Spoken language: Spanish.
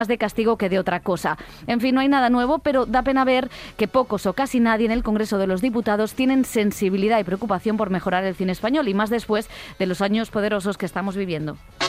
de castigo que de otra cosa. En fin, no hay nada nuevo, pero da pena ver que pocos o casi nadie en el Congreso de los Diputados tienen sensibilidad y preocupación por mejorar el cine español, y más después de los años poderosos que estamos viviendo.